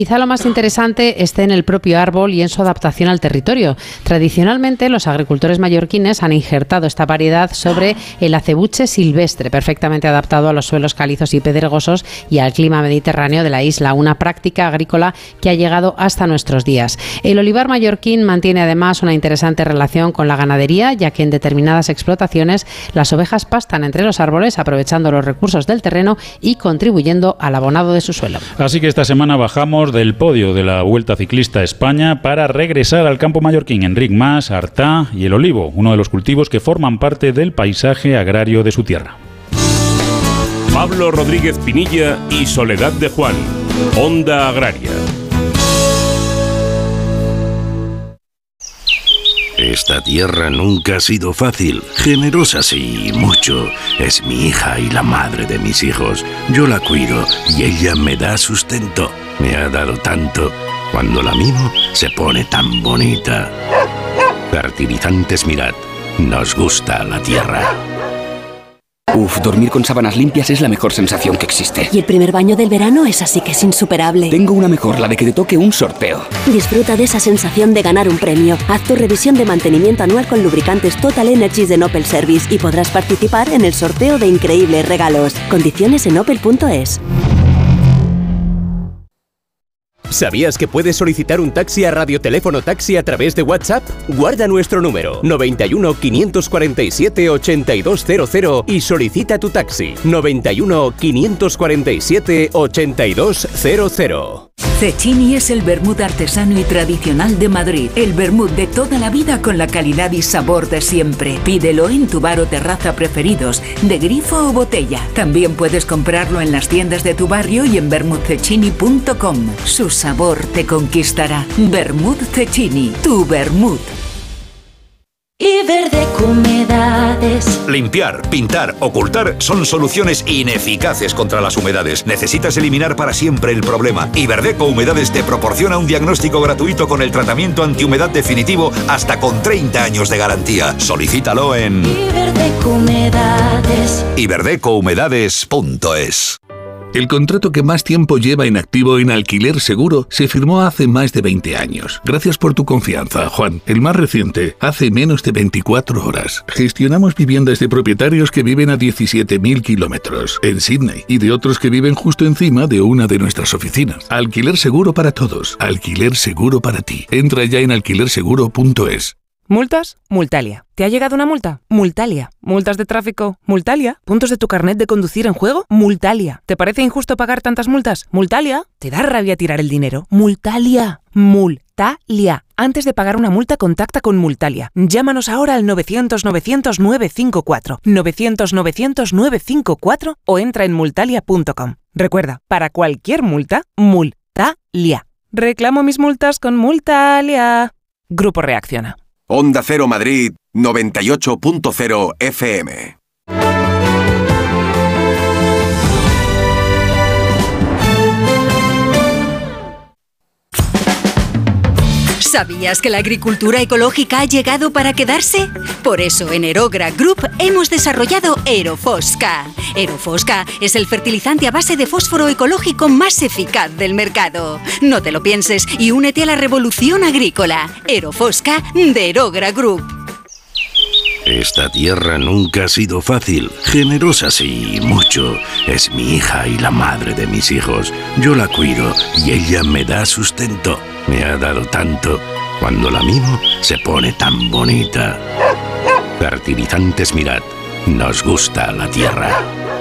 Quizá lo más interesante esté en el propio árbol y en su adaptación al territorio. Tradicionalmente, los agricultores mallorquines han injertado esta variedad sobre el acebuche silvestre, perfectamente adaptado a los suelos calizos y pedregosos y al clima mediterráneo de la isla, una práctica agrícola que ha llegado hasta nuestros días. El olivar mallorquín mantiene además una interesante relación con la ganadería, ya que en determinadas explotaciones las ovejas pastan entre los árboles, aprovechando los recursos del terreno y contribuyendo al abonado de su suelo. Así que esta semana bajamos del podio de la Vuelta Ciclista a España para regresar al campo mallorquín, Enric Mas, Artà y el olivo, uno de los cultivos que forman parte del paisaje agrario de su tierra. Pablo Rodríguez Pinilla y Soledad de Juan, Onda Agraria. Esta tierra nunca ha sido fácil, generosa sí, mucho. Es mi hija y la madre de mis hijos. Yo la cuido y ella me da sustento. Me ha dado tanto. Cuando la mimo, se pone tan bonita. Fertilizantes Mirad. Nos gusta la tierra. Dormir con sábanas limpias es la mejor sensación que existe. Y el primer baño del verano es así que es insuperable. Tengo una mejor, la de que te toque un sorteo. Disfruta de esa sensación de ganar un premio. Haz tu revisión de mantenimiento anual con lubricantes Total Energies de Opel Service y podrás participar en el sorteo de increíbles regalos. Condiciones en opel.es. ¿Sabías que puedes solicitar un taxi a Radioteléfono Taxi a través de WhatsApp? Guarda nuestro número 91 547 8200 y solicita tu taxi 91 547 8200. Cecchini es el vermut artesano y tradicional de Madrid. El vermut de toda la vida con la calidad y sabor de siempre. Pídelo en tu bar o terraza preferidos, de grifo o botella. También puedes comprarlo en las tiendas de tu barrio y en vermutcecchini.com. Su sabor te conquistará. Vermut Cecchini, tu vermut. Iberdeco Humedades. Limpiar, pintar, ocultar son soluciones ineficaces contra las humedades. Necesitas eliminar para siempre el problema. Iberdeco Humedades te proporciona un diagnóstico gratuito con el tratamiento antihumedad definitivo hasta con 30 años de garantía. Solicítalo en Iberdeco Humedades. iberdecohumedades.es. El contrato que más tiempo lleva en activo en Alquiler Seguro se firmó hace más de 20 años. Gracias por tu confianza, Juan. El más reciente, hace menos de 24 horas. Gestionamos viviendas de propietarios que viven a 17.000 kilómetros en Sydney y de otros que viven justo encima de una de nuestras oficinas. Alquiler Seguro para todos. Alquiler Seguro para ti. Entra ya en alquilerseguro.es. ¿Multas? Multalia. ¿Te ha llegado una multa? Multalia. ¿Multas de tráfico? Multalia. ¿Puntos de tu carnet de conducir en juego? Multalia. ¿Te parece injusto pagar tantas multas? Multalia. ¿Te da rabia tirar el dinero? Multalia. Multalia. Antes de pagar una multa, contacta con Multalia. Llámanos ahora al 900-900-954. 900-900-954 o entra en multalia.com. Recuerda, para cualquier multa, Multalia. Reclamo mis multas con Multalia. Grupo Reacciona. Onda Cero Madrid 98.0 FM. ¿Sabías que la agricultura ecológica ha llegado para quedarse? Por eso en Aerogra Group hemos desarrollado Aerofosca. Aerofosca es el fertilizante a base de fósforo ecológico más eficaz del mercado. No te lo pienses y únete a la revolución agrícola. Aerofosca de Aerogra Group. Esta tierra nunca ha sido fácil, generosa sí, mucho. Es mi hija y la madre de mis hijos. Yo la cuido y ella me da sustento. Me ha dado tanto. Cuando la mimo, se pone tan bonita. Fertilizantes Mirad. Nos gusta la tierra.